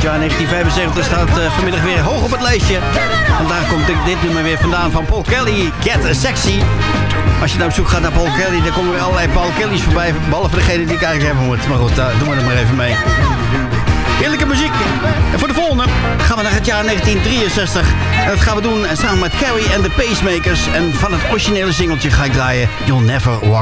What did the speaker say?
jaar 1975 staat vanmiddag weer hoog op het lijstje. En daar komt dit nummer weer vandaan van Paul Kelly, Get Sexy. Als je nou op zoek gaat naar Paul Kelly, dan komen er allerlei Paul Kelly's voorbij. Behalve degene die ik eigenlijk hebben moet. Maar goed, doen we er maar even mee. Heerlijke muziek. En voor de volgende gaan we naar het jaar 1963. En dat gaan we doen samen met Carrie and the Pacemakers. En van het originele singeltje ga ik draaien You'll Never Walk